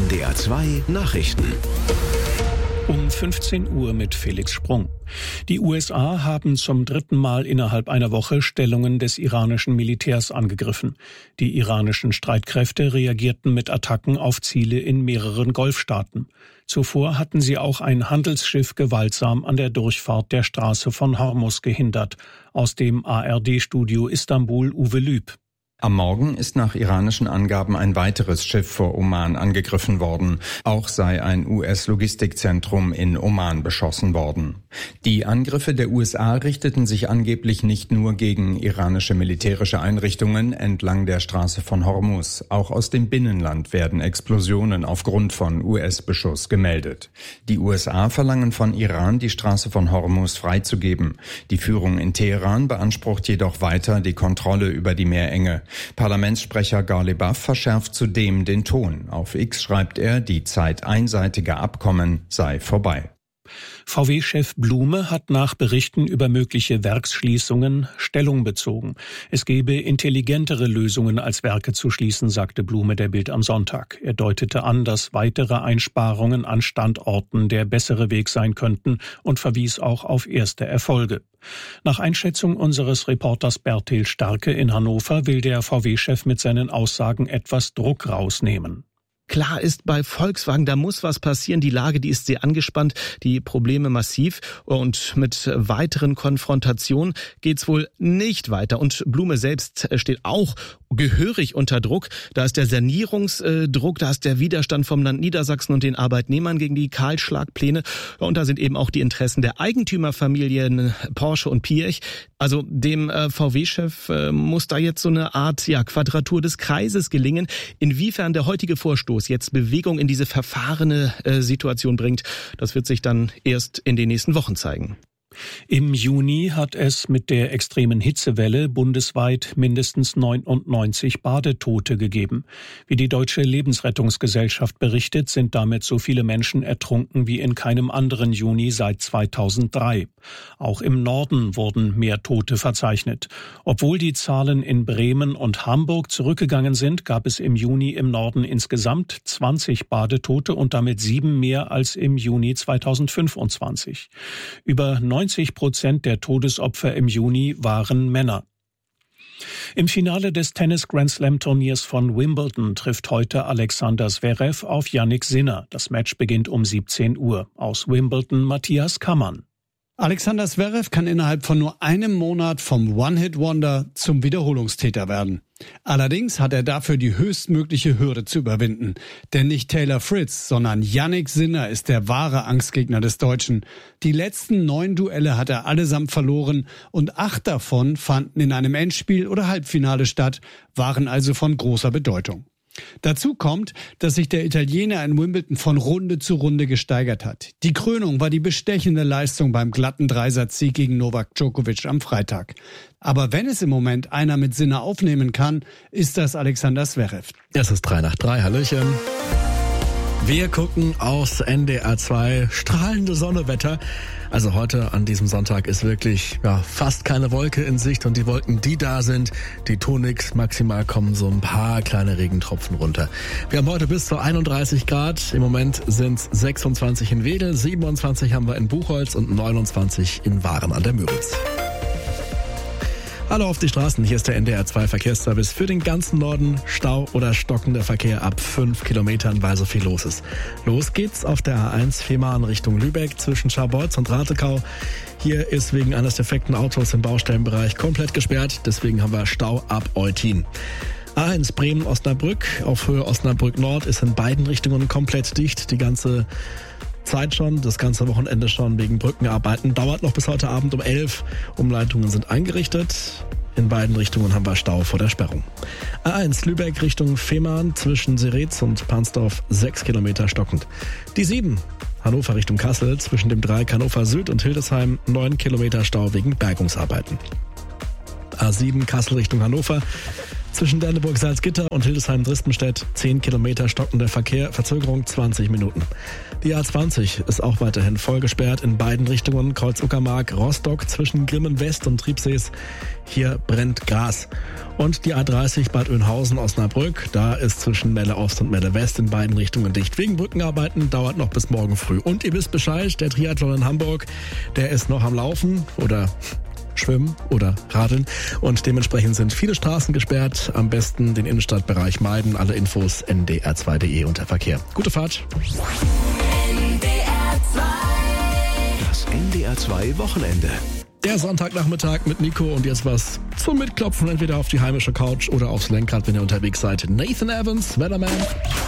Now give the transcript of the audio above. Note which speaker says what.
Speaker 1: NDR 2 Nachrichten.
Speaker 2: Um 15 Uhr mit Felix Sprung. Die USA haben zum 3. Mal innerhalb einer Woche Stellungen des iranischen Militärs angegriffen. Die iranischen Streitkräfte reagierten mit Attacken auf Ziele in mehreren Golfstaaten. Zuvor hatten sie auch ein Handelsschiff gewaltsam an der Durchfahrt der Straße von Hormuz gehindert. Aus dem ARD-Studio Istanbul Uwe Lüb.
Speaker 3: Am Morgen ist nach iranischen Angaben ein weiteres Schiff vor Oman angegriffen worden. Auch sei ein US-Logistikzentrum in Oman beschossen worden. Die Angriffe der USA richteten sich angeblich nicht nur gegen iranische militärische Einrichtungen entlang der Straße von Hormuz. Auch aus dem Binnenland werden Explosionen aufgrund von US-Beschuss gemeldet. Die USA verlangen von Iran, die Straße von Hormuz freizugeben. Die Führung in Teheran beansprucht jedoch weiter die Kontrolle über die Meerenge. Parlamentssprecher Ghalibaf verschärft zudem den Ton. Auf X schreibt er, die Zeit einseitiger Abkommen sei vorbei.
Speaker 2: VW-Chef Blume hat nach Berichten über mögliche Werksschließungen Stellung bezogen. Es gebe intelligentere Lösungen als Werke zu schließen, sagte Blume der Bild am Sonntag. Er deutete an, dass weitere Einsparungen an Standorten der bessere Weg sein könnten und verwies auch auf erste Erfolge. Nach Einschätzung unseres Reporters Bertil Starke in Hannover will der VW-Chef mit seinen Aussagen etwas Druck rausnehmen.
Speaker 4: Klar ist bei Volkswagen, da muss was passieren. Die Lage, die ist sehr angespannt, die Probleme massiv und mit weiteren Konfrontationen geht's wohl nicht weiter. Und Blume selbst steht auch gehörig unter Druck. Da ist der Sanierungsdruck, da ist der Widerstand vom Land Niedersachsen und den Arbeitnehmern gegen die Kahlschlagpläne. Und da sind eben auch die Interessen der Eigentümerfamilien Porsche und Piech. Also dem VW-Chef muss da jetzt so eine Art Quadratur des Kreises gelingen. Inwiefern der heutige Vorstoß jetzt Bewegung in diese verfahrene Situation bringt, das wird sich dann erst in den nächsten Wochen zeigen.
Speaker 2: Im Juni hat es mit der extremen Hitzewelle bundesweit mindestens 99 Badetote gegeben. Wie die Deutsche Lebensrettungsgesellschaft berichtet, sind damit so viele Menschen ertrunken wie in keinem anderen Juni seit 2003. Auch im Norden wurden mehr Tote verzeichnet. Obwohl die Zahlen in Bremen und Hamburg zurückgegangen sind, gab es im Juni im Norden insgesamt 20 Badetote und damit 7 mehr als im Juni 2025. Über 90% der Todesopfer im Juni waren Männer. Im Finale des Tennis-Grand-Slam-Turniers von Wimbledon trifft heute Alexander Zverev auf Jannik Sinner. Das Match beginnt um 17 Uhr. Aus Wimbledon Matthias Kammann.
Speaker 5: Alexander Zverev kann innerhalb von nur einem Monat vom One-Hit-Wonder zum Wiederholungstäter werden. Allerdings hat er dafür die höchstmögliche Hürde zu überwinden. Denn nicht Taylor Fritz, sondern Jannik Sinner ist der wahre Angstgegner des Deutschen. Die letzten 9 Duelle hat er allesamt verloren und 8 davon fanden in einem Endspiel oder Halbfinale statt, waren also von großer Bedeutung. Dazu kommt, dass sich der Italiener in Wimbledon von Runde zu Runde gesteigert hat. Die Krönung war die bestechende Leistung beim glatten Dreisatzsieg gegen Novak Djokovic am Freitag. Aber wenn es im Moment einer mit Sinner aufnehmen kann, ist das Alexander Zverev.
Speaker 6: Es ist 3 nach 3, Hallöchen. Wir gucken aus NDR 2, strahlende Sonnewetter. Also heute an diesem Sonntag ist wirklich fast keine Wolke in Sicht und die Wolken, die da sind, die tun nix. Maximal kommen so ein paar kleine Regentropfen runter. Wir haben heute bis zu 31 Grad. Im Moment sind es 26 in Wedel, 27 haben wir in Buchholz und 29 in Waren an der Müritz. Hallo auf die Straßen, hier ist der NDR 2 Verkehrsservice für den ganzen Norden. Stau oder stockender Verkehr ab 5 Kilometern, weil so viel los ist. Los geht's auf der A1 Fehmarn Richtung Lübeck zwischen Scharbeutz und Ratekau. Hier ist wegen eines defekten Autos im Baustellenbereich komplett gesperrt, deswegen haben wir Stau ab Eutin. A1 Bremen-Osnabrück auf Höhe Osnabrück Nord ist in beiden Richtungen komplett dicht. Die ganze Zeit schon, das ganze Wochenende schon wegen Brückenarbeiten. Dauert noch bis heute Abend um 11. Umleitungen sind eingerichtet. In beiden Richtungen haben wir Stau vor der Sperrung. A1 Lübeck Richtung Fehmarn zwischen Seretz und Pansdorf 6 Kilometer stockend. Die 7 Hannover Richtung Kassel zwischen dem Dreieck Hannover Süd und Hildesheim 9 Kilometer Stau wegen Bergungsarbeiten. A7 Kassel Richtung Hannover Zwischen Derneburg-Salzgitter und Hildesheim-Drispenstedt 10 Kilometer stockender Verkehr, Verzögerung 20 Minuten. Die A20 ist auch weiterhin voll gesperrt in beiden Richtungen, Kreuz-Uckermark, Rostock zwischen Grimmen West und Triebsees. Hier brennt Gras. Und die A30 Bad Oeynhausen-Osnabrück, da ist zwischen Melle Ost und Melle West in beiden Richtungen dicht. Wegen Brückenarbeiten dauert noch bis morgen früh. Und ihr wisst Bescheid, der Triathlon in Hamburg, der ist noch am Laufen oder Schwimmen oder Radeln und dementsprechend sind viele Straßen gesperrt. Am besten den Innenstadtbereich meiden. Alle Infos ndr2.de unter Verkehr. Gute Fahrt.
Speaker 1: Das NDR2 Wochenende.
Speaker 6: Der Sonntagnachmittag mit Nico und jetzt was zum Mitklopfen, entweder auf die heimische Couch oder aufs Lenkrad, wenn ihr unterwegs seid. Nathan Evans, Weatherman.